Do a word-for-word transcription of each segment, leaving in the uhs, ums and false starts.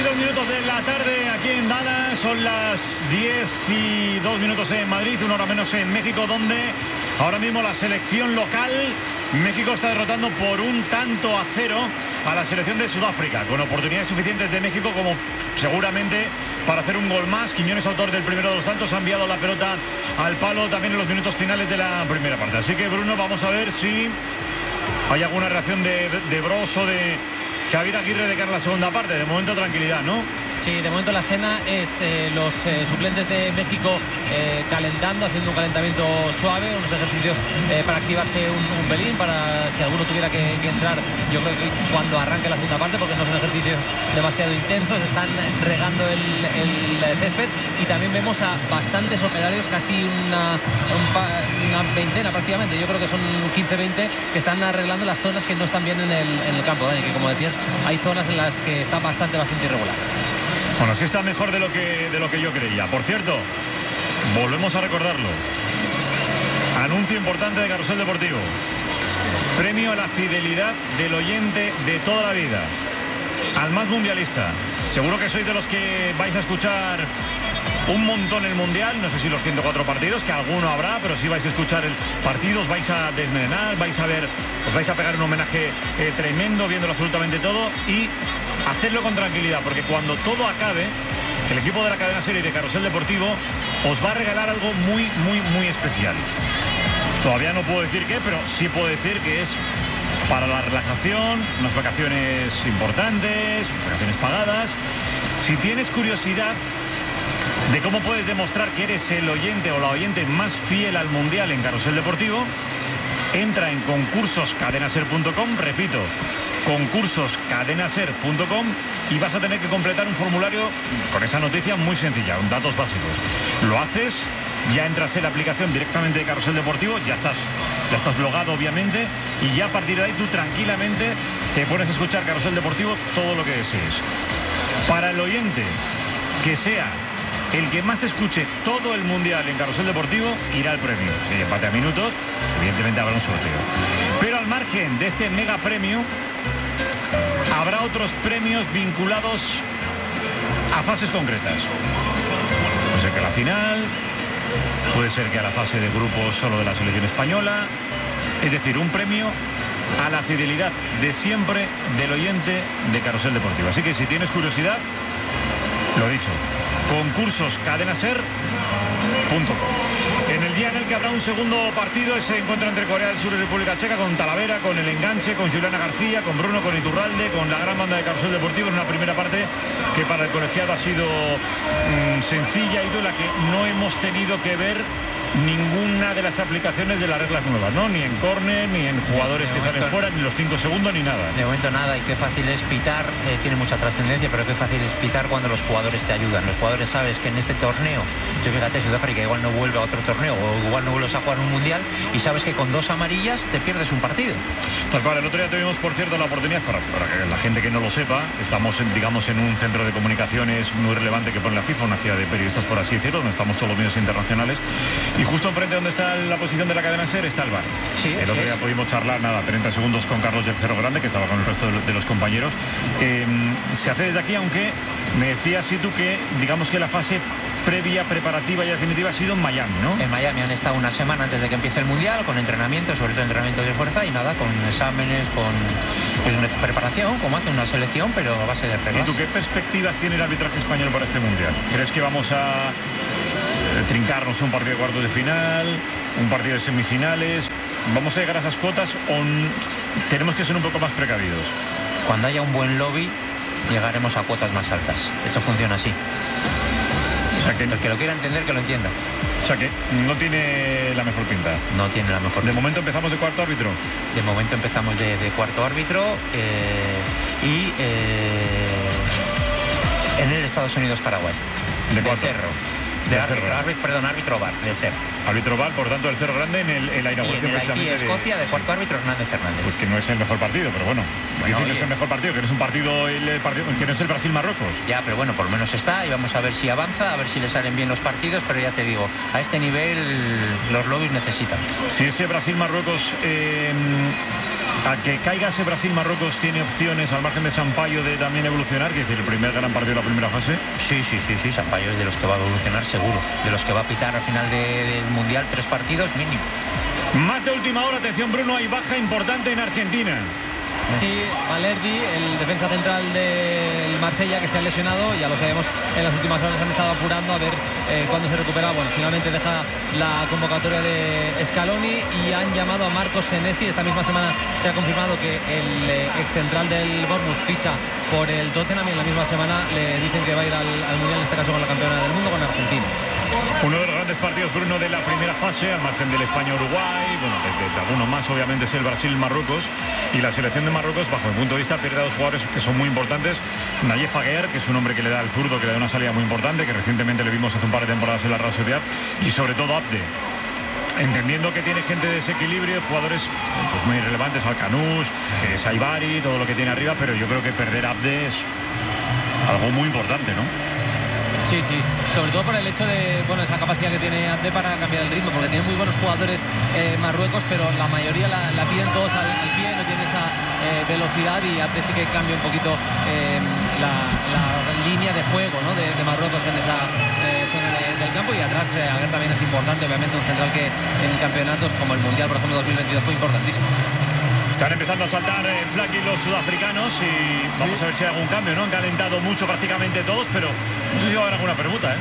dos minutos de la tarde aquí en Dallas, son las diez y dos minutos en Madrid, una hora menos en México, donde ahora mismo la selección local, México está derrotando por un tanto a cero a la selección de Sudáfrica, con oportunidades suficientes de México como seguramente para hacer un gol más. Quiñones, autor del primero de los tantos, ha enviado la pelota al palo también en los minutos finales de la primera parte. Así que, Bruno, vamos a ver si hay alguna reacción de, de Bros o de Javier Aguirre de cara a la segunda parte. De momento tranquilidad, ¿no? Sí, de momento la escena es eh, los eh, suplentes de México eh, calentando, haciendo un calentamiento suave, unos ejercicios eh, para activarse un, un pelín, para si alguno tuviera que, que entrar, yo creo que cuando arranque la segunda parte, porque no son ejercicios demasiado intensos, están regando el, el césped, y también vemos a bastantes operarios, casi una, un pa, una veintena prácticamente, yo creo que son quince veinte, que están arreglando las zonas que no están bien en el, en el campo, Dani, que como decías, hay zonas en las que está bastante, bastante irregular. Bueno, sí está mejor de lo que, de lo que yo creía. Por cierto, volvemos a recordarlo. Anuncio importante de Carrusel Deportivo. Premio a la fidelidad del oyente de toda la vida. Al más mundialista. Seguro que sois de los que vais a escuchar un montón el Mundial, no sé si los ciento cuatro partidos, que alguno habrá, pero sí vais a escuchar el partido, os vais a desmenar, vais a ver, os vais a pegar un homenaje eh, tremendo, viéndolo absolutamente todo, y hacerlo con tranquilidad, porque cuando todo acabe, el equipo de la cadena SER y de Carrusel Deportivo os va a regalar algo muy, muy, muy especial. Todavía no puedo decir qué, pero sí puedo decir que es para la relajación, unas vacaciones importantes, vacaciones pagadas. Si tienes curiosidad de cómo puedes demostrar que eres el oyente o la oyente más fiel al Mundial en Carrusel Deportivo, entra en concursos cadenaser punto com, repito, concursos cadenaser punto com, y vas a tener que completar un formulario con esa noticia muy sencilla, con datos básicos. Lo haces, ya entras en la aplicación directamente de Carrusel Deportivo, ya estás, ya estás logado obviamente, y ya a partir de ahí tú tranquilamente te pones a escuchar Carrusel Deportivo todo lo que desees. Para el oyente que sea el que más escuche todo el Mundial en Carrusel Deportivo, irá al premio. Si empate a minutos, evidentemente habrá un sorteo. Pero al margen de este mega premio, habrá otros premios vinculados a fases concretas. Puede ser que a la final, puede ser que a la fase de grupos solo de la selección española. Es decir, un premio a la fidelidad de siempre del oyente de Carrusel Deportivo. Así que si tienes curiosidad, lo dicho, concursos cadenaser punto com. En el día en el que habrá un segundo partido, ese encuentro entre Corea del Sur y República Checa, con Talavera, con El Enganche, con Juliana García, con Bruno, con Iturralde, con la gran banda de Carrusel Deportivo, en una primera parte que para el colegiado ha sido mmm, sencilla, y de la que no hemos tenido que ver ninguna de las aplicaciones de las reglas nuevas, ¿no? Ni en córner, ni en jugadores que salen fuera, ni los cinco segundos, ni nada. De momento nada, y qué fácil es pitar, eh, tiene mucha trascendencia, pero qué fácil es pitar cuando los jugadores te ayudan. Los jugadores sabes que en este torneo, yo fíjate, Sudáfrica igual no vuelve a otro torneo, o igual no vuelves a jugar un mundial, y sabes que con dos amarillas te pierdes un partido. Tal cual, el otro día tuvimos, por cierto, la oportunidad, para, para que la gente que no lo sepa, estamos, en, digamos, en un centro de comunicaciones muy relevante que pone la FIFA, una ciudad de periodistas, por así decirlo, donde estamos todos los medios internacionales, y justo enfrente donde está la posición de la cadena SER está el bar. Sí, el otro día es. pudimos charlar, nada, treinta segundos con Carlos del Cerro Grande, que estaba con el resto de, de los compañeros. Eh, se hace desde aquí, aunque me decías sí tú que, digamos que la fase previa, preparativa y definitiva ha sido en Miami, ¿no? En Miami han estado una semana antes de que empiece el Mundial, con entrenamiento, sobre todo entrenamiento de fuerza, y nada, con exámenes, con pues, preparación, como hace una selección, pero a base de reglas. ¿Y tú qué perspectivas tiene el arbitraje español para este Mundial? ¿Crees que vamos a trincarnos un partido de cuartos de final, un partido de semifinales? ¿Vamos a llegar a esas cuotas o tenemos que ser un poco más precavidos? Cuando haya un buen lobby, llegaremos a cuotas más altas. Esto funciona así. O sea que, el que lo quiera entender, que lo entienda. O sea que no tiene la mejor pinta. No tiene la mejor pinta. De momento empezamos de cuarto árbitro. De momento empezamos de, de cuarto árbitro eh, y eh, en el Estados Unidos-Paraguay. ¿De cuarto? Cerro. De, de árbitro, árbitro, perdón, árbitro VAR, del C E R. Árbitro VAR, por tanto, el Cerro Grande en, el, en la inauguración. Y en el Haití, Escocia, de, de cuarto árbitro Hernández Fernández. Pues que no es el mejor partido, pero bueno. bueno que no es el mejor partido, que no es un partido, el partido que no es el Brasil-Marruecos. Ya, pero bueno, por lo menos está, y vamos a ver si avanza, a ver si le salen bien los partidos, pero ya te digo, a este nivel los lobbies necesitan. Si ese Brasil-Marruecos eh, a que caiga ese Brasil-Marruecos tiene opciones al margen de Sampaio de también evolucionar, que es decir, el primer gran partido de la primera fase. Sí, sí, sí, sí, Sampaio es de los que va a evolucionar seguro, de los que va a pitar al final de, del Mundial tres partidos mínimo. Más de última hora, atención Bruno, hay baja importante en Argentina. Sí, Valerdi, el defensa central del Marsella, que se ha lesionado, ya lo sabemos, en las últimas horas han estado apurando a ver eh, cuándo se recupera. Bueno, finalmente deja la convocatoria de Scaloni y han llamado a Marcos Senesi. Esta misma semana se ha confirmado que el eh, excentral del Bournemouth ficha por el Tottenham y en la misma semana le dicen que va a ir al, al Mundial, en este caso con la campeona del mundo, con Argentina. Uno de los grandes partidos, Bruno, de la primera fase, al margen del España-Uruguay, bueno, de, de, de algunos más, obviamente, es el Brasil-Marruecos. Y la selección de Marruecos, bajo mi punto de vista, pierde a dos jugadores que son muy importantes. Nayef Aguer, que es un hombre que le da el zurdo, que le da una salida muy importante, que recientemente le vimos hace un par de temporadas en la Real Sociedad. Y sobre todo Abde, entendiendo que tiene gente de desequilibrio, jugadores pues, muy relevantes, Alcanús, eh, Saibari, todo lo que tiene arriba, pero yo creo que perder a Abde es algo muy importante, ¿no? Sí, sí, sobre todo por el hecho de, bueno, esa capacidad que tiene Abde para cambiar el ritmo, porque tiene muy buenos jugadores eh, Marruecos, pero la mayoría la, la piden todos al, al pie, no tiene esa eh, velocidad, y Abde sí que cambia un poquito eh, la, la línea de juego, ¿no?, de, de Marruecos en esa eh, zona de, del campo. Y atrás eh, Aguer también es importante, obviamente un central que en campeonatos como el Mundial, por ejemplo, dos mil veintidós fue importantísimo. Están empezando a saltar eh, Flaky los sudafricanos y sí, vamos a ver si hay algún cambio, ¿no? Han calentado mucho prácticamente todos, pero no sé si va a haber alguna pregunta, ¿eh?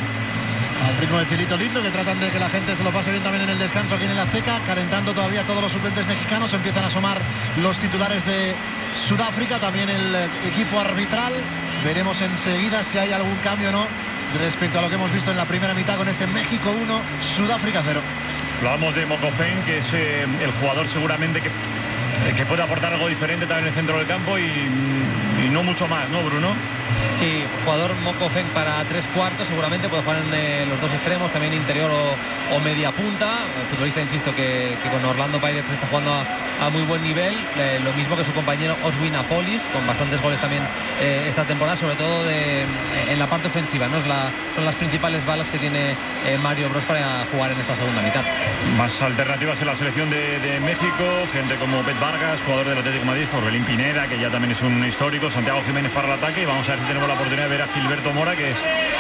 Al ritmo del filito lindo, que tratan de que la gente se lo pase bien también en el descanso aquí en el Azteca, calentando todavía todos los suplentes mexicanos. Empiezan a asomar los titulares de Sudáfrica, también el equipo arbitral. Veremos enseguida si hay algún cambio o no respecto a lo que hemos visto en la primera mitad con ese México uno, Sudáfrica cero. Hablábamos de Mokofen, que es eh, el jugador seguramente que, eh, que puede aportar algo diferente también en el centro del campo y, y no mucho más, ¿no, Bruno? Sí, jugador Mokofen para tres cuartos, seguramente puede jugar en eh, los dos extremos, también interior o, o media punta. El futbolista, insisto, que, que con Orlando Pirates está jugando a, a muy buen nivel, eh, lo mismo que su compañero Oswin Apolis, con bastantes goles también eh, esta temporada, sobre todo de, en la parte ofensiva, ¿no? Es la, son las principales balas que tiene eh, Mario Bros para jugar en esta segunda mitad. Más alternativas en la selección de, de México, gente como Pet Vargas, jugador del Atlético de Madrid, Orbelín Pineda, que ya también es un histórico, Santiago Jiménez para el ataque, y vamos a ver si tenemos la oportunidad de ver a Gilberto Mora, que es,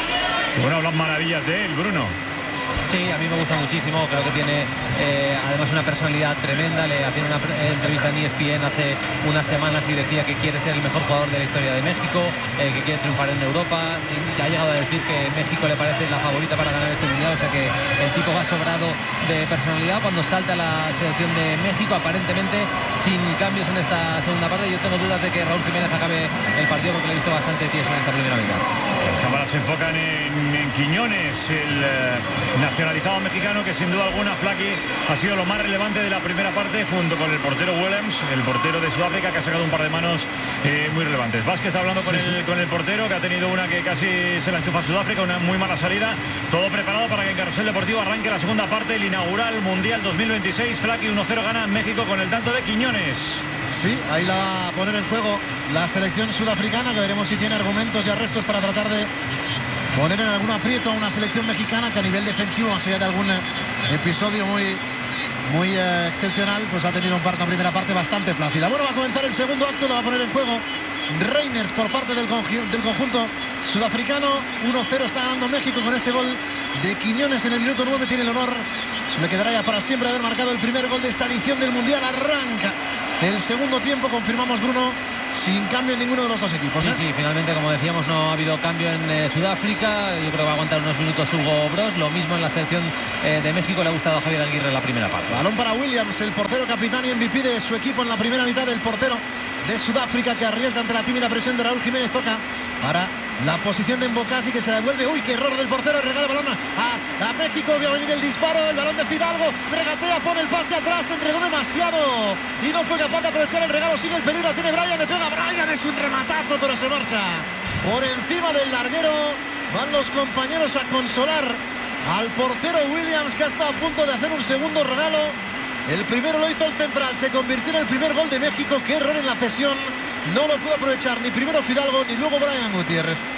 que bueno, hablan maravillas de él, Bruno. Sí, a mí me gusta muchísimo, creo que tiene eh, además una personalidad tremenda. Le hacía una entrevista en E S P N hace unas semanas y decía que quiere ser el mejor jugador de la historia de México, eh, que quiere triunfar en Europa, y ha llegado a decir que México le parece la favorita para ganar este mundial, o sea que el tipo va sobrado de personalidad. Cuando salta la selección de México, aparentemente sin cambios en esta segunda parte, yo tengo dudas de que Raúl Jiménez acabe el partido, porque lo he visto bastante tieso en esta primera mitad. Las cámaras se enfocan en, en Quiñones, el eh, nacionalizado mexicano, que sin duda alguna, Flaky, ha sido lo más relevante de la primera parte, junto con el portero Williams, el portero de Sudáfrica, que ha sacado un par de manos eh, muy relevantes. Vázquez está hablando con, sí, el, sí. con el portero, que ha tenido una que casi se la enchufa a Sudáfrica, una muy mala salida. Todo preparado para que en Carrusel Deportivo arranque la segunda parte, el inaugural Mundial dos mil veintiséis. Flaky uno cero gana México con el tanto de Quiñones. Sí, ahí la va a poner en juego la selección sudafricana, que veremos si tiene argumentos y arrestos para tratar de poner en algún aprieto a una selección mexicana que a nivel defensivo, más allá de algún episodio muy, muy eh, excepcional, pues ha tenido un par, una primera parte bastante plácida. Bueno, va a comenzar el segundo acto, lo va a poner en juego Reiners por parte del, del conjunto sudafricano. uno cero está ganando México con ese gol de Quiñones en el minuto nueve. Tiene el honor, se le quedará ya para siempre, haber marcado el primer gol de esta edición del Mundial. Arranca el segundo tiempo, confirmamos, Bruno, sin cambio en ninguno de los dos equipos, ¿eh? Sí, sí, finalmente, como decíamos, no ha habido cambio en eh, Sudáfrica. Yo creo que va a aguantar unos minutos Hugo Bros. Lo mismo en la selección eh, de México. Le ha gustado a Javier Aguirre la primera parte. Balón para Williams, el portero capitán y M V P de su equipo en la primera mitad, del portero de Sudáfrica, que arriesga ante la tímida presión de Raúl Jiménez. Toca para la posición de Mbokasi, que se devuelve. Uy, qué error del portero, regala el balón a, a México. Va a venir el disparo, el balón de Fidalgo, regatea, pone el pase atrás, enredó demasiado y no fue capaz de aprovechar el regalo. Sigue el peligro, tiene Brian, le pega a Brian, es un rematazo, pero se marcha por encima del larguero. Van los compañeros a consolar al portero Williams, que ha estado a punto de hacer un segundo regalo. El primero lo hizo el central, se convirtió en el primer gol de México. Qué error en la cesión, no lo pudo aprovechar ni primero Fidalgo ni luego Brian Gutiérrez.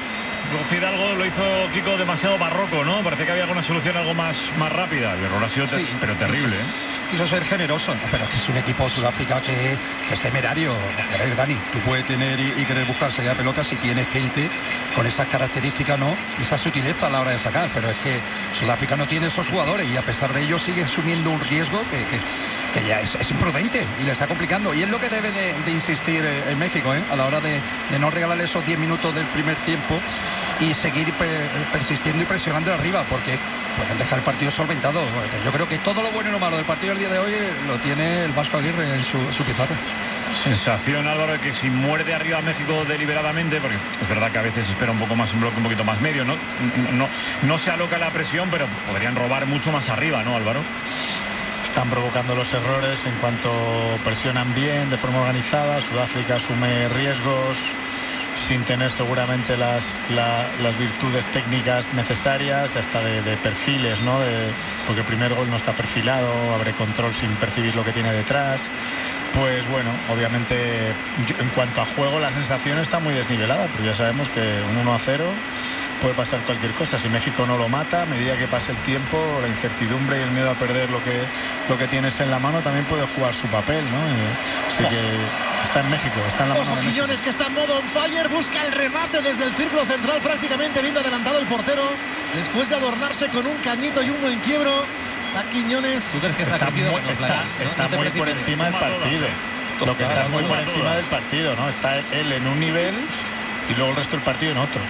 Fidalgo lo hizo Kiko demasiado barroco, ¿no? Parece que había alguna solución algo más, más rápida. El error ha sido, sí, pero terrible, ¿eh? Quiso ser generoso, ¿no? Pero es que es un equipo Sudáfrica que, que es temerario. A ver, Dani, tú puedes tener y, y querer buscar salir a pelota si tienes gente con esas características, ¿no? Esa sutileza a la hora de sacar. Pero es que Sudáfrica no tiene esos jugadores y a pesar de ello sigue asumiendo un riesgo que, que, que ya es, es imprudente y le está complicando. Y es lo que debe de, de insistir en México, ¿eh? A la hora de, de no regalarle esos diez minutos del primer tiempo y seguir per, persistiendo y presionando arriba, porque pueden dejar el partido solventado. Yo creo que todo lo bueno y lo malo del partido del día de hoy lo tiene el Vasco Aguirre en su, su pizarra. Sensación, Álvaro, de que si muerde arriba a México deliberadamente, porque es verdad que a veces espera un poco más, un bloque un poquito más medio, ¿no? No, no se aloca la presión, pero podrían robar mucho más arriba, ¿no, Álvaro? Están provocando los errores en cuanto presionan bien, de forma organizada. Sudáfrica asume riesgos sin tener seguramente las, la, las virtudes técnicas necesarias, hasta de, de perfiles, ¿no? De, porque el primer gol no está perfilado, abre control sin percibir lo que tiene detrás. Pues bueno, obviamente en cuanto a juego la sensación está muy desnivelada, porque ya sabemos que un uno a cero puede pasar cualquier cosa. Si México no lo mata, a medida que pase el tiempo, la incertidumbre y el miedo a perder lo que, lo que tienes en la mano también puede jugar su papel, ¿no? Y, así que está en México, está en la mano Ojo, de Quiñones, México. que está en modo on fire, busca el remate desde el círculo central, prácticamente viendo adelantado el portero, después de adornarse con un cañito y un buen quiebro. Está Quiñones. ¿Tú crees que Está, está, muy, no, está, Playa, ¿no? está ¿No te muy parece por que encima del partido. Lo que está muy por encima del partido, ¿no? Está él en un nivel y luego el resto del partido en otro.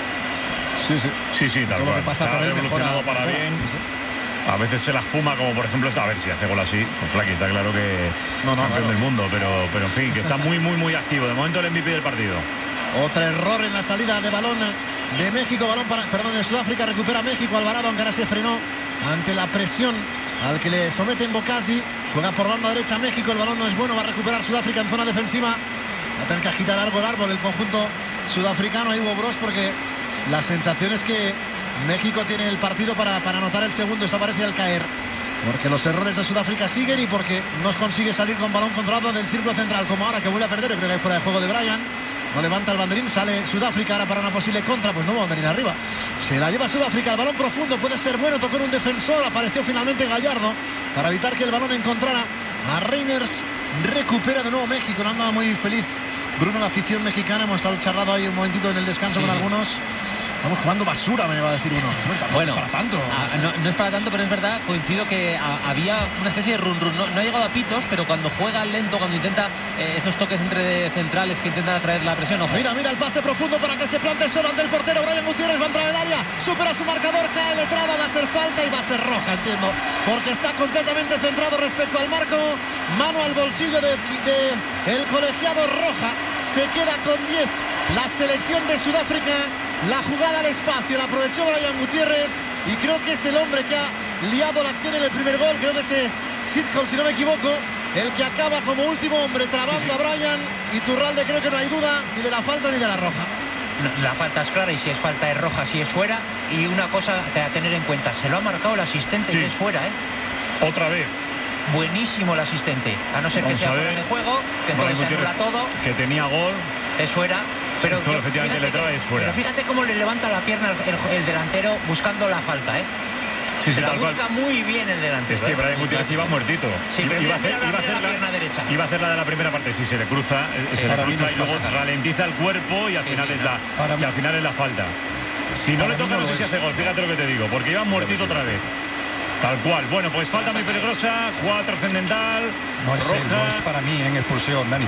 Sí, sí. Sí, sí, tal Todo cual. lo que pasa Está por él revolucionado mejora, para mejora. bien. Sí, sí. A veces se la fuma, como por ejemplo esta. A ver si hace gol así, con Flaky está claro que No, no, campeón claro. del mundo, pero, pero en fin, que está muy, muy, muy activo. De momento el M V P del partido. Otro error en la salida de balón de México, balón para, perdón, de Sudáfrica, recupera México. Alvarado, aunque ahora se frenó ante la presión al que le somete Mbokasi. Juega por banda derecha México, el balón no es bueno, va a recuperar Sudáfrica en zona defensiva. Va a tener que agitar algo el árbol el conjunto sudafricano. Ahí hubo Bros, porque la sensación es que México tiene el partido para, para anotar el segundo. Esto parece al caer, porque los errores de Sudáfrica siguen y porque no consigue salir con balón controlado del círculo central, como ahora que vuelve a perder. Yo creo que hay fuera de juego de Bryan. No levanta el banderín, sale Sudáfrica ahora para una posible contra, pues no va banderín arriba. Se la lleva Sudáfrica, el balón profundo puede ser bueno, tocó en un defensor, apareció finalmente Gallardo para evitar que el balón encontrara a Reiners. Recupera de nuevo México, no andaba muy feliz Bruno, la afición mexicana. Hemos estado charlado ahí un momentito en el descanso Sí. con algunos. Estamos jugando basura, me va a decir uno. Bueno, Bueno, no es para tanto. a- no, no es para tanto, pero es verdad, coincido que a- había una especie de run run. No, no ha llegado a pitos, pero cuando juega lento, cuando intenta eh, esos toques entre centrales que intentan atraer la presión, ojo. Mira, mira el pase profundo para que se plante solo ante el portero. Brian Gutiérrez va a entrar en el área, supera su marcador, cae, le traba, va a ser falta y va a ser roja, entiendo, porque está completamente centrado respecto al marco. Mano al bolsillo de, de el colegiado, roja. Se queda con diez la selección de Sudáfrica. La jugada al espacio la aprovechó Brian Gutiérrez y creo que es el hombre que ha liado la acción en el primer gol. Creo que es Sidhol, si no me equivoco, el que acaba como último hombre trabando Sí, sí. a Brian. Y Turralde, creo que no hay duda ni de la falta ni de la roja. No, la falta es clara y si es falta es roja, si es fuera. Y una cosa a tener en cuenta, se lo ha marcado el asistente Sí. y es fuera, ¿eh? Otra vez. Buenísimo el asistente, a no ser Vamos que sea a ver. fuera de juego, que entonces se Brian anula Gutiérrez, todo, que tenía gol. es fuera. Pero Sí, todo efectivamente fíjate le trae, que- es fuera. Pero fíjate cómo le levanta la pierna el, el- el delantero buscando la falta, ¿eh? Sí, sí, Se la tal cual. busca muy bien el delantero. Es que ¿eh? Brian Gutiérrez iba muertito. Sí, iba, pero iba a mira, hacer, mira la- iba a hacer mira la pierna derecha. Iba a hacer la de la primera parte. Si se le cruza, eh, Sí, se le para mí no cruza es y luego falta. ralentiza el cuerpo y al Sí, final sí, es no. la Para y mí- al final es la falta. Si no Para le mí toca, no no lo sé si es. hace gol. Fíjate lo que te digo, porque iba muertito otra vez. Tal cual. Bueno, pues falta muy peligrosa, jugada trascendental, No es él, roja. no es para mí en expulsión, Dani.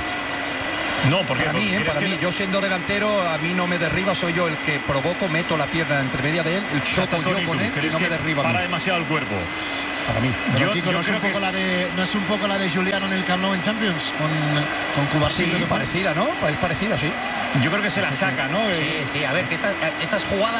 No, porque Para mí, eh, para mí, yo siendo delantero, a mí no me derriba, soy yo el que provoco, meto la pierna entre media de él, el choco yo con él y no me derriba a mí. para demasiado el cuerpo. Para mí. Pero Yo- Kiko, yo no, es creo un que poco es- la de, no es un poco la de Juliano en el Camp Nou en Champions con, con Cubarsí. Sí, parecida, ¿no? Es parecida, sí. Yo creo que se la saca, ¿no? Sí, Eh, sí, a ver, que estas, estas jugadas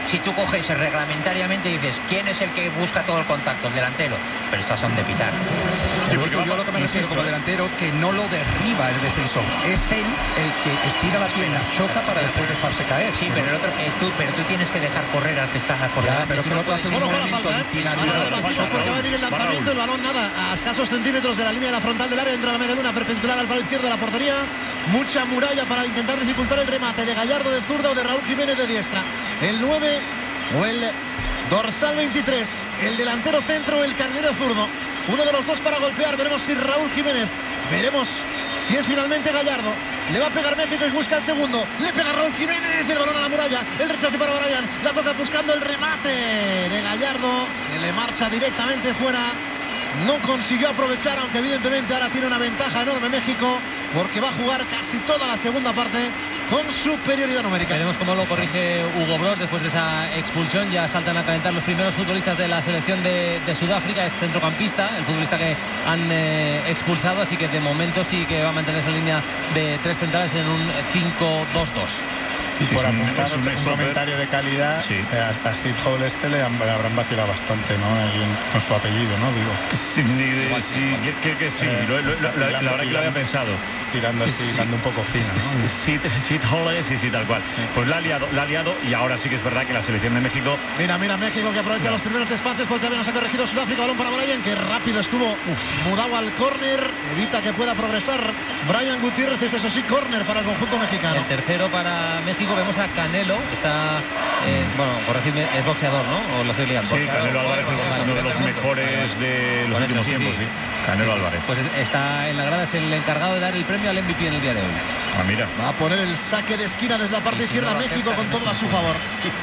si tú coges reglamentariamente y dices, ¿quién es el que busca todo el contacto? El delantero. Pero estas son de pitar. Sí, porque yo lo que me refiero como delantero, que no lo derriba el defensor. Es él el que estira la pierna, choca para después dejarse caer. Sí, pero el otro, eh, tú, pero tú tienes que dejar correr al que está por delante. Pero que el otro hace un movimiento porque va a venir el lanzamiento, el balón nada, a escasos centímetros de la línea de la frontal del área, dentro de la media luna, perpendicular al palo izquierdo de la portería. Mucha muralla para intentar dificultar el remate de Gallardo de zurda o de Raúl Jiménez de diestra. El nueve o el dorsal veintitrés, el delantero centro o el carrilero zurdo. Uno de los dos para golpear. Veremos si Raúl Jiménez, veremos si es finalmente Gallardo. Le va a pegar México y busca el segundo. Le pega Raúl Jiménez, el balón a la muralla. El rechace para Bryan. La toca buscando el remate de Gallardo. Se le marcha directamente fuera. No consiguió aprovechar, aunque evidentemente ahora tiene una ventaja enorme México, porque va a jugar casi toda la segunda parte con superioridad numérica. Veremos cómo lo corrige Hugo Broos después de esa expulsión. Ya saltan a calentar los primeros futbolistas de la selección de, de Sudáfrica. Es centrocampista, el futbolista que han eh, expulsado, así que de momento sí que va a mantener esa línea de tres centrales en un cinco dos dos. Y sí, por apuntar un, un, un comentario de calidad, sí. eh, a, a Sid Hall este le, le habrán vacilado bastante, ¿no? En, con su apellido, ¿no? Digo. Sí, de, sí que, que, que sí, eh, lo, lo, lo, la, la verdad que lo había pensado. Tirando así, sí, dando un poco fino, ¿no? Sí, Sid Hall, sí, sí, tal cual. Sí, pues sí. La ha liado, la ha liado, y ahora sí que es verdad que la selección de México... Mira, mira, México que aprovecha los primeros espacios porque también nos ha corregido Sudáfrica. Balón para Bryan, que rápido estuvo. Uf. Mudado al córner, evita que pueda progresar Bryan Gutiérrez. Es eso sí, córner para el conjunto mexicano. El tercero para México, vemos a Canelo. Está, eh, bueno, corregidme, es boxeador, ¿no? ¿O lo estoy liando? Sí, Canelo Álvarez es uno de los mejores de los últimos tiempos, sí. Canelo Álvarez. Pues está en la grada, es el encargado de dar el premio al M V P en el día de hoy. Ah, mira. Va a poner el saque de esquina desde la parte izquierda México con todo a su favor.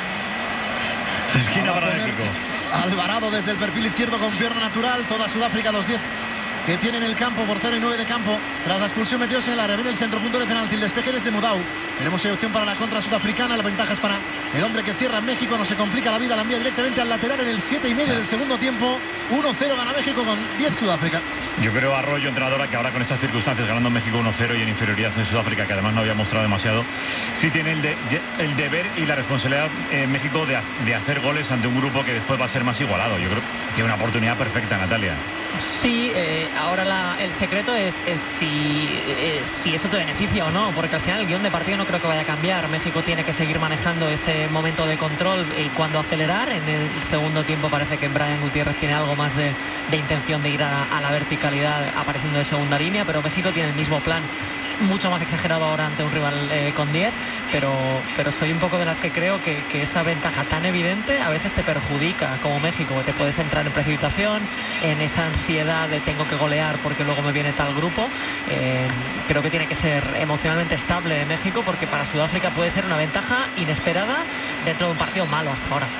Esquina para México. Alvarado desde el perfil izquierdo con pierna natural. Toda Sudáfrica, los diez que tiene en el campo, portero y nueve de campo. Tras la expulsión metidos en el área, viene el centro, punto de penalti, el despeje desde Mudau. Tenemos opción para la contra sudafricana, la ventaja es para el hombre que cierra México, no se complica la vida, la envía directamente al lateral en el siete y medio del segundo tiempo. uno cero gana México con diez Sudáfrica. Yo creo, Arroyo, entrenadora, que ahora con estas circunstancias, ganando México uno cero y en inferioridad en Sudáfrica, que además no había mostrado demasiado, sí tiene el, de, el deber y la responsabilidad en México de, de hacer goles ante un grupo que después va a ser más igualado. Yo creo que tiene una oportunidad perfecta, Natalia. Sí, eh, ahora la, el secreto es, es si, eh, si eso te beneficia o no, porque al final el guión de partido no creo que vaya a cambiar. México tiene que seguir manejando ese momento de control y cuando acelerar. En el segundo tiempo parece que Bryan Gutiérrez tiene algo más de, de intención de ir a, a la verticalidad apareciendo de segunda línea, pero México tiene el mismo plan, mucho más exagerado ahora ante un rival eh, con diez, pero, pero soy un poco de las que creo que, que esa ventaja tan evidente a veces te perjudica como México. Te puedes entrar en precipitación, en esa ansiedad de tengo que golear porque luego me viene tal grupo. Eh, creo que tiene que ser emocionalmente estable de México, porque para Sudáfrica puede ser una ventaja inesperada dentro de un partido malo hasta ahora.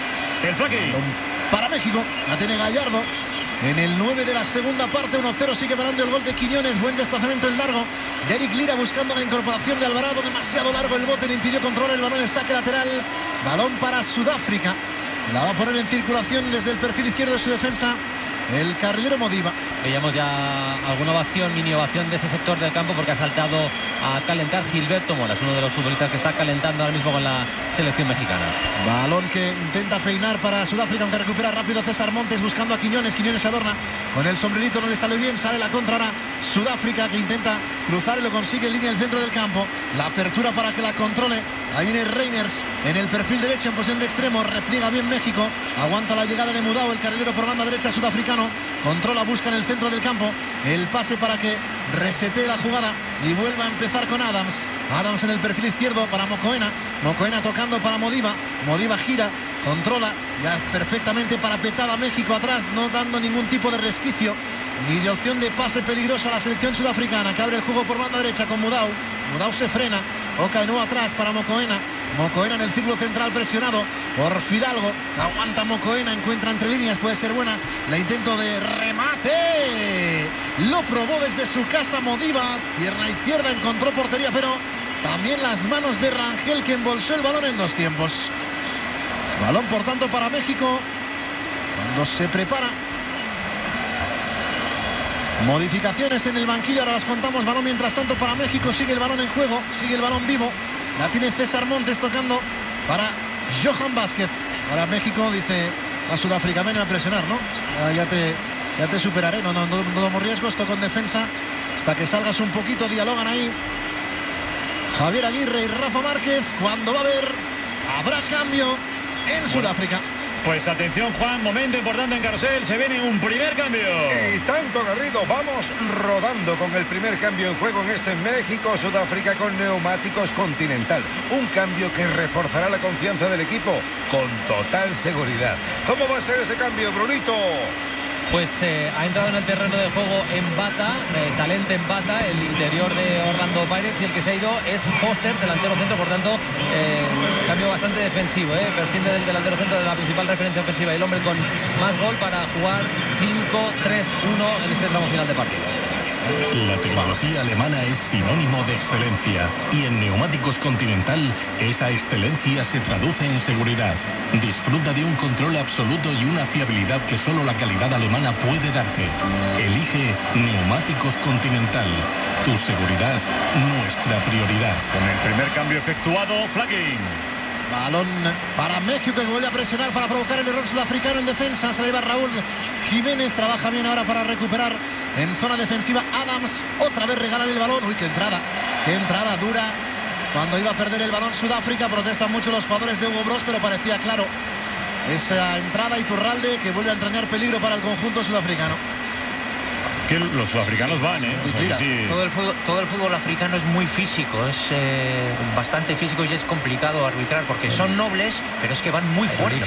El Flaqui. Para México, la tiene Gallardo. En el nueve de la segunda parte, uno cero, sigue parando el gol de Quiñones. Buen desplazamiento en largo de Eric Lira buscando la incorporación de Alvarado. Demasiado largo el bote, le impidió controlar el balón, el saque lateral. Balón para Sudáfrica. La va a poner en circulación desde el perfil izquierdo de su defensa el carrilero Modiba. Veíamos ya alguna ovación, mini ovación de ese sector del campo, porque ha saltado a calentar Gilberto Moras, uno de los futbolistas que está calentando ahora mismo con la selección mexicana. Balón que intenta peinar para Sudáfrica, aunque recupera rápido César Montes buscando a Quiñones. Quiñones se adorna con el sombrerito, no le sale bien, sale la contra ahora Sudáfrica, que intenta cruzar y lo consigue en línea del centro del campo. La apertura para que la controle. Ahí viene Reiners en el perfil derecho en posición de extremo, repliega bien México, aguanta la llegada de Mudau, el carrilero por banda derecha sudafricano, controla, busca en el centro del campo, el pase para que resetee la jugada y vuelva a empezar con Adams. Adams en el perfil izquierdo para Mocoena, Mocoena tocando para Modiba, Modiba gira, controla ya perfectamente parapetada México atrás, no dando ningún tipo de resquicio ni de opción de pase peligroso a la selección sudafricana, que abre el juego por banda derecha con Mudau. Mudau se frena, Oca de nuevo atrás para Mocoena, Mocoena en el círculo central presionado por Fidalgo, aguanta Mocoena, encuentra entre líneas, puede ser buena, la intento de remate, lo probó desde su casa Modiba, pierna izquierda, encontró portería, pero también las manos de Rangel, que embolsó el balón en dos tiempos. Balón por tanto para México, cuando se prepara. Modificaciones en el banquillo, ahora las contamos. Balón mientras tanto para México, sigue el balón en juego, sigue el balón vivo. La tiene César Montes tocando para Johan Vázquez. Ahora México dice a Sudáfrica, ven a presionar, ¿no? Ya, ya te ya te superaré, no, no, no, no tomo riesgos, toco en defensa hasta que salgas un poquito, dialogan ahí Javier Aguirre y Rafa Márquez. Cuando va a haber, habrá cambio en Sudáfrica. Pues atención, Juan, momento importante en Carrusel, se viene un primer cambio. Y tanto, Garrido, vamos rodando con el primer cambio en juego en este México-Sudáfrica con neumáticos Continental. Un cambio que reforzará la confianza del equipo con total seguridad. ¿Cómo va a ser ese cambio, Brunito? Pues eh, ha entrado en el terreno de juego en Bata, eh, Talente en Bata, el interior de Orlando Pirates, y el que se ha ido es Foster, delantero centro, por tanto, eh, cambio bastante defensivo, eh, prescinde del delantero centro de la principal referencia ofensiva y el hombre con más gol para jugar cinco tres uno en este tramo final de partido. La tecnología alemana es sinónimo de excelencia y en Neumáticos Continental esa excelencia se traduce en seguridad. Disfruta de un control absoluto y una fiabilidad que solo la calidad alemana puede darte. Elige Neumáticos Continental. Tu seguridad, nuestra prioridad. Con el primer cambio efectuado, flagging. Balón para México, que vuelve a presionar para provocar el error sudafricano en defensa. Se le va Raúl Jiménez, trabaja bien ahora para recuperar en zona defensiva. Adams otra vez regala el balón. Uy, qué entrada, qué entrada dura. Cuando iba a perder el balón Sudáfrica, protestan mucho los jugadores de Hugo Bros, pero parecía claro esa entrada. Iturralde, que vuelve a entrañar peligro para el conjunto sudafricano. Que los sudafricanos van, ¿eh? Sí, sí. Todo, el fútbol, todo el fútbol africano es muy físico, es eh, bastante físico y es complicado arbitrar porque son nobles, pero es que van muy fuerte.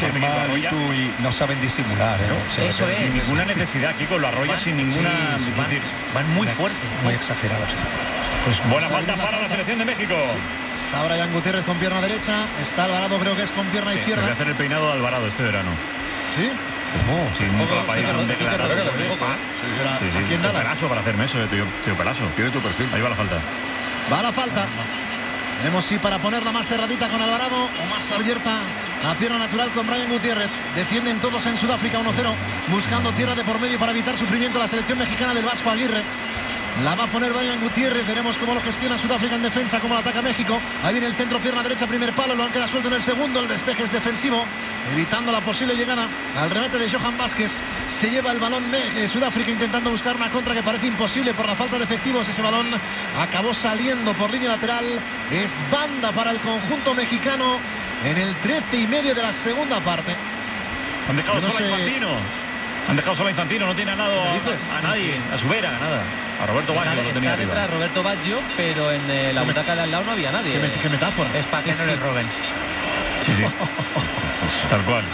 Y no saben disimular, ¿eh? ¿No? Eso es. Sin ninguna necesidad, Kiko, lo arrolla van, sin ninguna... Sí, van, decir, van muy fuerte. Muy exagerados. Pues buena falta para la selección de México. Sí. Está Brian Gutiérrez con pierna derecha, está Alvarado, creo que es con pierna sí, izquierda. Voy a hacer el peinado de Alvarado este verano. ¿Sí? Oh, sí, un clapadito declarado. Sí, sí, sí. Pelazo para hacerme eso, tío, tío Pelazo. Tiene tu perfil. Ahí va la falta. Va la falta. Veremos si para ponerla más cerradita con Alvarado o más abierta la pierna natural con Brian Gutiérrez. Defienden todos en Sudáfrica uno cero, buscando tierra de por medio para evitar sufrimiento a la selección mexicana del Vasco Aguirre. La va a poner Brian Gutiérrez. Veremos cómo lo gestiona Sudáfrica en defensa, cómo lo ataca México. Ahí viene el centro, pierna derecha, primer palo. Lo han quedado suelto en el segundo. El despeje es defensivo, evitando la posible llegada al remate de Johan Vázquez. Se lleva el balón eh, Sudáfrica, intentando buscar una contra que parece imposible por la falta de efectivos. Ese balón acabó saliendo por línea lateral. Es banda para el conjunto mexicano en el trece y medio de la segunda parte. Han dejado no solo a Infantino. Han dejado solo a Infantino, no tiene a, nado, a, a nadie, a su vera, nada. A Roberto Baggio lo tenía arriba. Detrás Roberto Baggio, pero en eh, la butaca de al lado no había nadie. Qué, qué metáfora. Es para sí, que no sí. le roben. Sí, sí. Tal cual.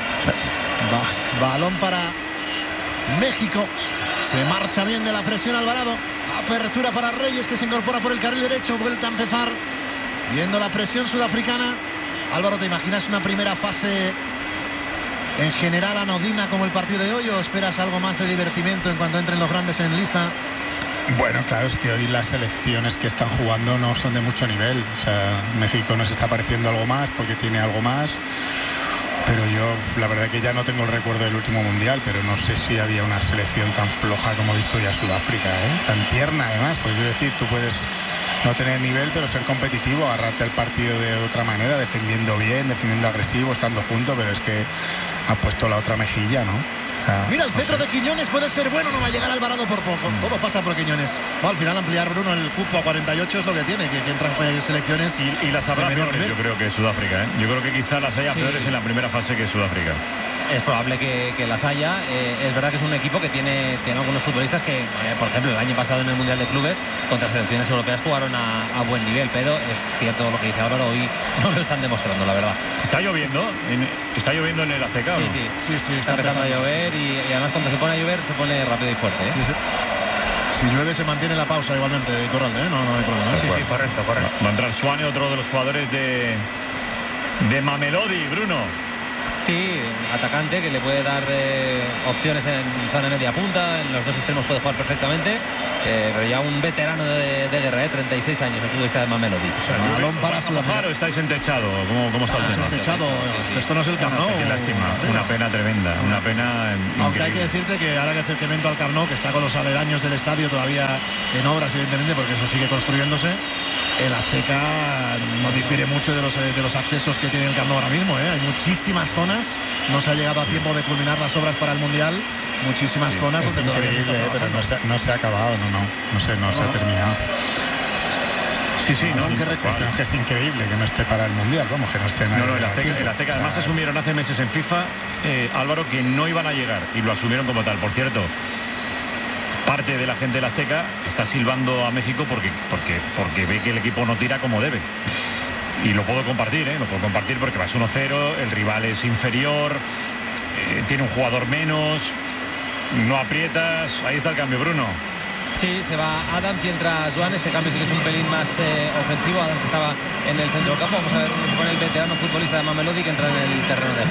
Ba balón para México. Se marcha bien de la presión Alvarado. Apertura para Reyes, que se incorpora por el carril derecho. Vuelta a empezar. Viendo la presión sudafricana. Álvaro, ¿te imaginas una primera fase en general anodina como el partido de hoy, o esperas algo más de divertimento en cuanto entren los grandes en liza? Bueno, claro, es que hoy las selecciones que están jugando no son de mucho nivel. O sea, México nos está pareciendo algo más porque tiene algo más. Pero yo, la verdad que ya no tengo el recuerdo del último mundial, pero no sé si había una selección tan floja como he visto ya Sudáfrica, ¿eh? Tan tierna además, porque quiero decir, tú puedes no tener nivel, pero ser competitivo, agarrarte el partido de otra manera, defendiendo bien, defendiendo agresivo, estando junto, pero es que ha puesto la otra mejilla, ¿no? Ah, Mira, el no centro sé. de Quiñones puede ser bueno, no va a llegar Alvarado por poco. Todo pasa por Quiñones. Bueno, al final ampliar, Bruno, el cupo a cuarenta y ocho es lo que tiene, que, que entran eh, selecciones. Y, y las habrá peores, yo creo, que Sudáfrica, ¿eh? Yo creo que quizá las haya sí. peores en la primera fase que Sudáfrica. Es probable que, que las haya. Eh, es verdad que es un equipo que tiene, tiene algunos futbolistas que, eh, por ejemplo, el año pasado en el Mundial de Clubes contra selecciones europeas jugaron a, a buen nivel, pero es cierto lo que dice Álvaro, hoy no lo están demostrando, la verdad. ¿Está lloviendo? En, ¿Está lloviendo en el Azteca? Sí, ¿no? sí, sí, sí, está, está empezando a llover sí, sí. Y, y además cuando se pone a llover se pone rápido y fuerte, ¿eh? Sí, sí. Si llueve se mantiene la pausa igualmente, Corralde, ¿eh? No, no hay problema. Sí, sí, correcto, correcto. Va a entrar Suane, otro de los jugadores de, de Mamelodi, Bruno. Sí, atacante que le puede dar eh, opciones en zona media punta, en los dos extremos puede jugar perfectamente, eh, pero ya un veterano de, de guerra, eh, treinta y seis años, el futbolista de Mamelodi. O sea, balón para Sudáfrica. ¿O estáis en techado? ¿Cómo, cómo está ah, el tema? En techado, sí, sí. Esto no es el Camp Nou. Qué lástima, una pena tremenda, una pena increíble. Aunque hay que decirte que ahora que acercamiento al Camp Nou, que está con los aledaños del estadio todavía en obras, evidentemente, porque eso sigue construyéndose. el Azteca no difiere mucho de los, de los accesos que tiene el Camp Nou ahora mismo, ¿eh? Hay muchísimas zonas, no se ha llegado a tiempo de culminar las obras para el Mundial, muchísimas sí, zonas. Es increíble, ¿eh? Pero no se, no se ha acabado, no, no, no sé, no, no se ha terminado. Sí, sí, no, que es, que es increíble que no esté para el Mundial, vamos, que no esté no, no, el Azteca, el Azteca además o sea, asumieron hace meses en FIFA, eh, Álvaro, que no iban a llegar y lo asumieron como tal. Por cierto, parte de la gente del Azteca está silbando a México porque, porque, porque ve que el equipo no tira como debe. Y lo puedo compartir, ¿eh? Lo puedo compartir porque vas uno cero, el rival es inferior, eh, tiene un jugador menos, no aprietas. Ahí está el cambio, Bruno. Sí, se va Adams y entra Joan. Este cambio sí que es un pelín más eh, ofensivo. Adams estaba en el centro del campo. Vamos a ver con el veterano futbolista de Mamelodi que entra en el terreno de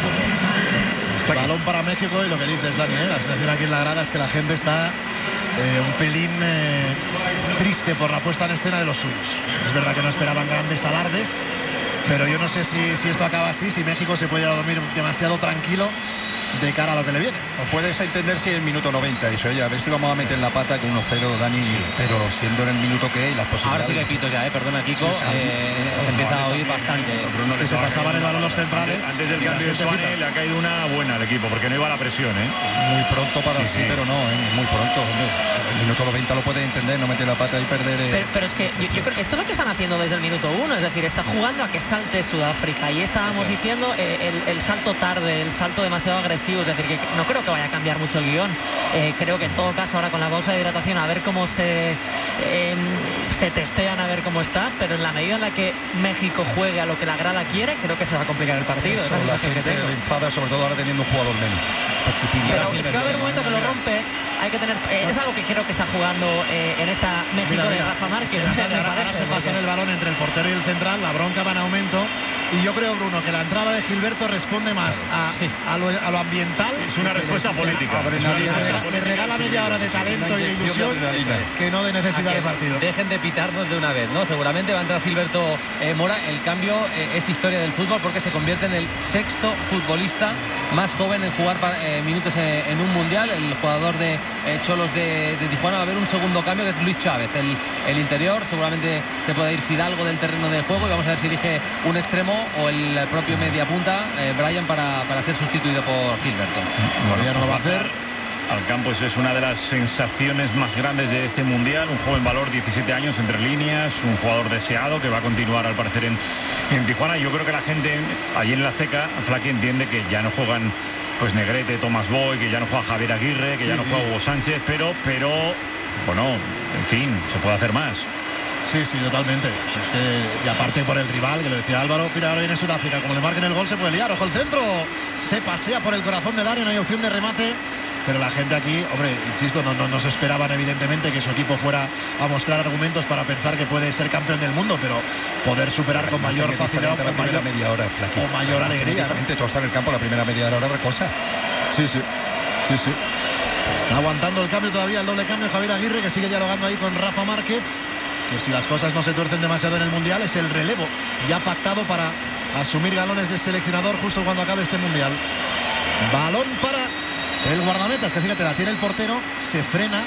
juego. Balón para México y lo que dices, Dani, ¿eh? La sensación aquí en la grada es que la gente está eh, un pelín eh, triste por la puesta en escena de los suyos. Es verdad que no esperaban grandes alardes, pero yo no sé si, si esto acaba así, si México se puede ir a dormir demasiado tranquilo de cara a lo que le viene. O puedes entender si en el minuto noventa eso, oye, a ver si vamos a meter la pata con uno cero, Dani, sí. Pero siendo en el minuto que hay las posibilidades. Ahora sí que hay pitos ya, eh, perdona Kiko, sí, sí. Eh, se empieza a oír bastante. Bruno, es que se pasaban el balón los centrales. Antes, antes del cambio de Suárez le ha caído una buena al equipo, porque no iba la presión, ¿eh? Muy pronto para sí, sí, sí. Pero no, ¿eh? Muy pronto, hombre. El minuto noventa lo puedes entender, no meter la pata y perder. Eh. Pero, pero es que yo, yo creo que esto es lo que están haciendo desde el minuto uno, es decir, está jugando a que salte Sudáfrica. Y estábamos diciendo eh, el, el salto tarde, el salto demasiado agresivo, es decir, que no creo que vaya a cambiar mucho el guión. Eh, creo que en todo caso ahora con la pausa de hidratación a ver cómo se eh, se testean, a ver cómo está, pero en la medida en la que México juegue a lo que la grada quiere, creo que se va a complicar el partido. Esa sensación que tengo. Enfada, sobre todo ahora teniendo un jugador menos. Pero es que va a haber un momento que lo rompes, hay que tener eh, es algo que creo que está jugando eh, en esta México mira, mira, de Rafa Márquez. Es que ahora, ahora, ahora se pasa porque... el balón entre el portero y el central, la bronca va en aumento. Y yo creo, Bruno, que la entrada de Gilberto responde más a, sí. a, lo, a lo ambiental. Es una respuesta les, política. Es una le, regala, le regala media hora de talento y de ilusión que no de necesidad de partido. Dejen de pitarnos de una vez, ¿no? Seguramente va a entrar Gilberto eh, Mora. El cambio eh, es historia del fútbol porque se convierte en el sexto futbolista más joven en jugar para, eh, minutos eh, en un mundial. El jugador de eh, Cholos de, de Tijuana va a haber un segundo cambio que es Luis Chávez, el, el interior. Seguramente se puede ir Fidalgo del terreno de juego y vamos a ver si elige un extremo o el propio mediapunta, eh, Brian, para, para ser sustituido por Gilberto. Todavía no lo va a hacer. Al campo, eso es una de las sensaciones más grandes de este mundial. Un joven valor, diecisiete años, entre líneas, un jugador deseado que va a continuar al parecer en, en Tijuana. Yo creo que la gente allí en el Azteca, Flaque, entiende que ya no juegan pues Negrete, Tomás Boy, que ya no juega Javier Aguirre, que sí, ya no juega Hugo Sánchez, pero, pero bueno, en fin, se puede hacer más. Sí, sí, totalmente. Es que, y aparte por el rival, que lo decía Álvaro, mira, ahora viene Sudáfrica, como le marquen el gol se puede liar. Ojo, el centro se pasea por el corazón del área, no hay opción de remate. Pero la gente aquí, hombre, insisto, no, no, no se esperaban evidentemente que su equipo fuera a mostrar argumentos para pensar que puede ser campeón del mundo, pero poder superar con mayor facilidad o con mayor, media hora, o mayor alegría. Es diferente, todo está en el campo, la primera media hora otra cosa. Sí, sí, sí, sí. Está aguantando el cambio todavía, el doble cambio Javier Aguirre, que sigue dialogando ahí con Rafa Márquez, que si las cosas no se tuercen demasiado en el Mundial es el relevo ya pactado para asumir galones de seleccionador justo cuando acabe este Mundial. Balón para el guardameta, es que fíjate, la tiene el portero, se frena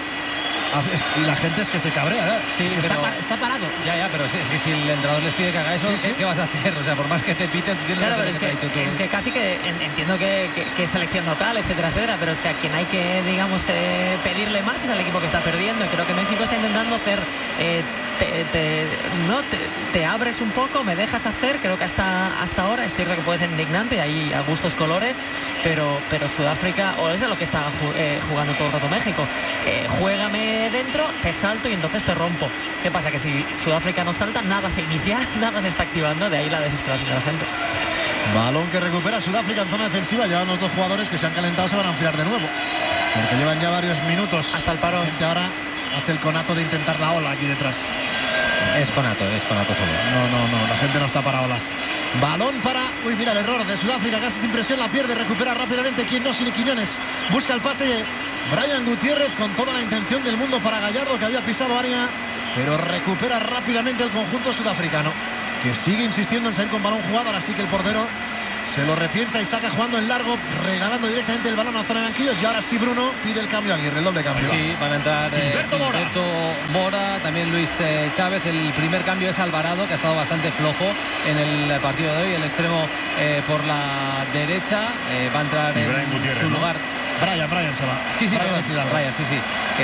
y la gente es que se cabrea, ¿verdad? Sí, es que pero... está, par está parado. Ya, ya, pero sí, es que si el entrenador les pide que haga eso, sí, sí. ¿qué vas a hacer? O sea, por más que te piten, tú tienes claro, que hacer es que, que, es que casi que entiendo que, que, que es selección local, etcétera, etcétera, pero es que a quien hay que, digamos, eh, pedirle más es al equipo que está perdiendo. Creo que México está intentando hacer... Eh, Te, te, no, te, te abres un poco, me dejas hacer. Creo que hasta, hasta ahora es cierto que puede ser indignante, ahí a gustos colores, pero, pero Sudáfrica, o es a lo que está eh, jugando todo el rato México, eh, juégame dentro, te salto y entonces te rompo. ¿Qué pasa? Que si Sudáfrica no salta, nada se inicia, nada se está activando, de ahí la desesperación de la gente. Balón que recupera Sudáfrica en zona defensiva. Llevan los dos jugadores que se han calentado, se van a enfriar de nuevo, porque llevan ya varios minutos. Hasta el paro. Gente ahora hace el conato de intentar la ola aquí detrás. Es conato, es conato solo. No, no, no, la gente no está para olas. Balón para... Uy, mira el error de Sudáfrica, casi sin presión, la pierde, recupera rápidamente. Quien no, sin Quiñones. Busca el pase Brian Gutiérrez con toda la intención del mundo para Gallardo, que había pisado área, pero recupera rápidamente el conjunto sudafricano, que sigue insistiendo en salir con balón jugado. Ahora sí que el portero se lo repiensa y saca jugando en largo, regalando directamente el balón a zona de banquillos. Y ahora sí Bruno pide el cambio a Aguirre, el doble cambio. Sí, van a entrar eh, Gilberto Mora. Gilberto Mora, también Luis eh, Chávez. El primer cambio es Alvarado, que ha estado bastante flojo en el partido de hoy, el extremo eh, por la derecha. Eh, va a entrar Y Brian en Gutiérrez, su ¿no? lugar. Brian, Brian se va. Sí, sí, Brian perdón, Fidalgo. Brian, sí, sí.